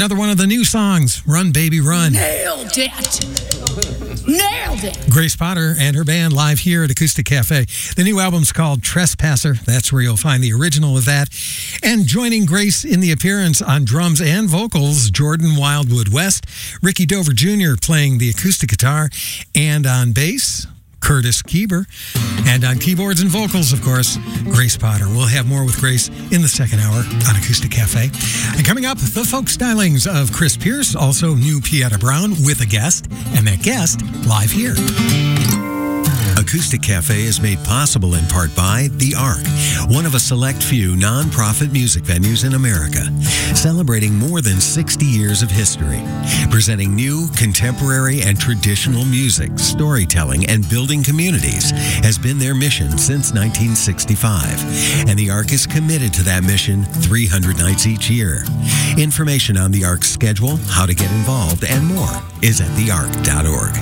Another one of the new songs, Run Baby Run. Nailed it. Grace Potter and her band live here at Acoustic Cafe. The new album's called Trespasser. That's where you'll find the original of that. And joining Grace in the appearance on drums and vocals, Jordan Wildwood West, Ricky Dover Jr. playing the acoustic guitar, and on bass, Curtis Kieber, and on keyboards and vocals, of course, Grace Potter. We'll have more with Grace in the second hour on Acoustic Cafe. And coming up, the folk stylings of Chris Pierce, also new Pieta Brown with a guest, and that guest live here. Acoustic Cafe is made possible in part by The Ark, one of a select few non-profit music venues in America, celebrating more than 60 years of history, presenting new, contemporary, and traditional music, storytelling, and building communities has been their mission since 1965, and The Ark is committed to that mission 300 nights each year. Information on The Ark's schedule, how to get involved, and more is at theark.org.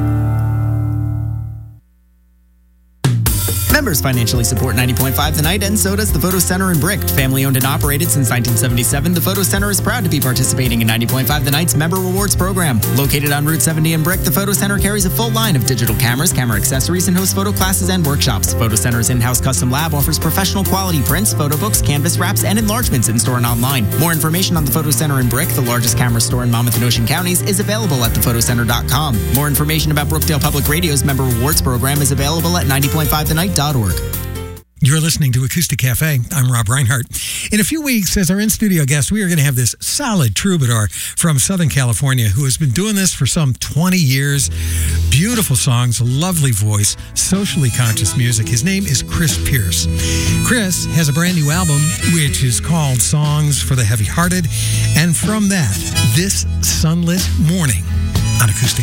Members financially support 90.5 The Night, and so does the Photo Center in Brick. Family owned and operated since 1977, the Photo Center is proud to be participating in 90.5 The Night's Member Rewards program. Located on Route 70 in Brick, the Photo Center carries a full line of digital cameras, camera accessories, and hosts photo classes and workshops. Photo Center's in-house custom lab offers professional quality prints, photo books, canvas wraps, and enlargements in-store and online. More information on the Photo Center in Brick, the largest camera store in Monmouth and Ocean counties, is available at thephotoCenter.com. More information about Brookdale Public Radio's Member Rewards program is available at 90.5thenight.org. You're listening to Acoustic Cafe. I'm Rob Reinhardt. In a few weeks, as our in-studio guest, we are going to have this solid troubadour from Southern California who has been doing this for some 20 years. Beautiful songs, lovely voice, socially conscious music. His name is Chris Pierce. Chris has a brand new album, which is called Songs for the Heavy-Hearted. And from that, this sunlit morning on Acoustic